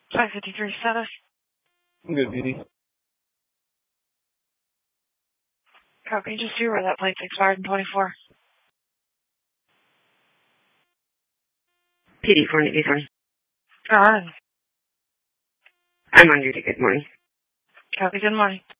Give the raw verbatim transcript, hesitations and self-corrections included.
five fifty-three status. I'm good, P D. Copy, just see where that plate's expired in twenty-four. P D four eighty-three. Alright. I'm on duty. Good morning. Copy, good morning.